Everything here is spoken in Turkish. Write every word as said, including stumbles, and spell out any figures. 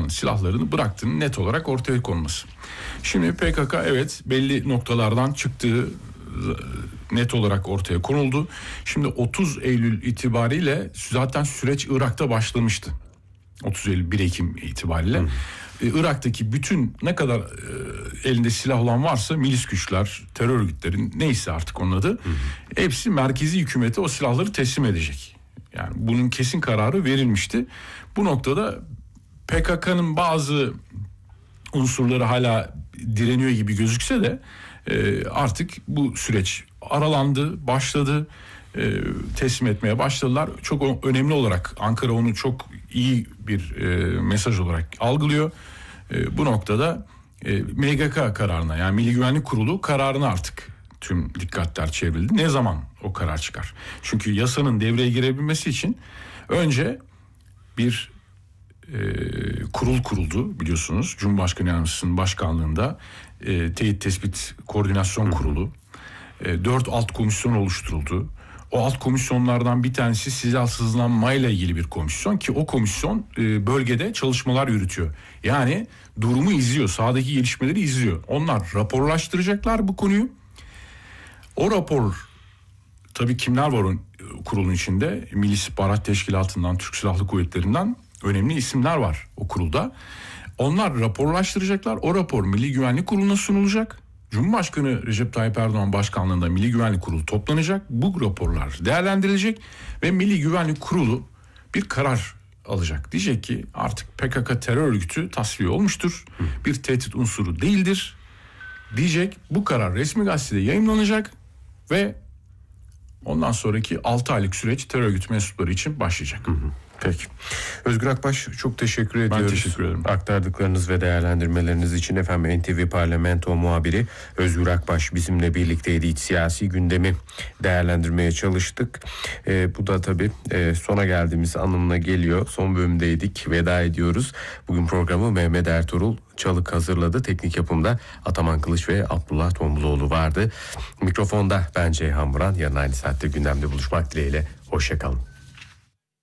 silahlarını bıraktığını net olarak ortaya konması. Şimdi P K K evet belli noktalardan çıktığı net olarak ortaya konuldu. Şimdi otuz Eylül itibariyle zaten süreç Irak'ta başlamıştı. otuz Eylül bir Ekim itibariyle. Hmm. Irak'taki bütün ne kadar e, elinde silah olan varsa milis güçler, terör örgütlerin neyse artık onun adı, hmm. hepsi merkezi hükümete o silahları teslim edecek. Yani bunun kesin kararı verilmişti. Bu noktada P K K'nın bazı unsurları hala direniyor gibi gözükse de e, artık bu süreç aralandı, başladı. E, teslim etmeye başladılar. Çok önemli olarak Ankara onu çok iyi bir e, mesaj olarak algılıyor. E, bu noktada e, M G K kararına, yani Milli Güvenlik Kurulu kararına artık tüm dikkatler çevrildi. Ne zaman o karar çıkar? Çünkü yasanın devreye girebilmesi için önce bir e, kurul kuruldu biliyorsunuz. Cumhurbaşkanı Yardımcısının başkanlığında e, Teyit Tespit Koordinasyon Kurulu. E, dört alt komisyon oluşturuldu. O alt komisyonlardan bir tanesi silahsızlanmayla ilgili bir komisyon ki o komisyon e, bölgede çalışmalar yürütüyor. Yani durumu izliyor, sahadaki gelişmeleri izliyor. Onlar raporlaştıracaklar bu konuyu. O rapor, tabii kimler var o kurulun içinde? Milli İstihbarat Teşkilatı'ndan, Türk Silahlı Kuvvetleri'nden önemli isimler var o kurulda. Onlar raporlaştıracaklar. O rapor Milli Güvenlik Kurulu'na sunulacak. Cumhurbaşkanı Recep Tayyip Erdoğan başkanlığında Milli Güvenlik Kurulu toplanacak. Bu raporlar değerlendirilecek ve Milli Güvenlik Kurulu bir karar alacak. Diyecek ki artık P K K terör örgütü tasfiye olmuştur. Bir tehdit unsuru değildir. Diyecek, bu karar resmi gazetede yayımlanacak ve ondan sonraki altı aylık süreç terör örgütü mensupları için başlayacak. Hı hı. Peki. Özgür Akbaş, çok teşekkür ediyoruz. Ben teşekkür ederim. Aktardıklarınız ve değerlendirmeleriniz için. Efendim, N T V Parlamento muhabiri Özgür Akbaş bizimle birlikteydi. İç siyasi gündemi değerlendirmeye çalıştık. Ee, bu da tabii e, sona geldiğimiz anlamına geliyor. Son bölümdeydik. Veda ediyoruz. Bugün programı Mehmet Ertuğrul Çalık hazırladı. Teknik yapımda Ataman Kılıç ve Abdullah Tombuloğlu vardı. Mikrofonda ben Ceyhan Vuran. Yarın aynı saatte gündemde buluşmak dileğiyle. Hoşça kalın.